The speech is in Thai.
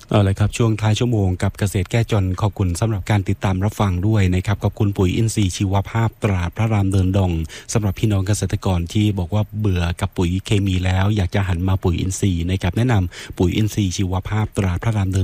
เอาเลยครับช่วงท้ายชั่วโมงกับเกษตรแก้จนขอบคุณสำหรับการติดตามรับฟังด้วยนะครับขอบคุณปุ๋ยอินทรีย์ชีวภาพตราพระรามเดินดงสำหรับพี่น้องเกษตรกรที่บอกว่าเบื่อกับปุ๋ยเคมีแล้วอยากจะหันมาปุ๋ยอินทรีย์นะครับแนะนำปุ๋ยอินทรีย์ชีวภาพตราพระรามเดิน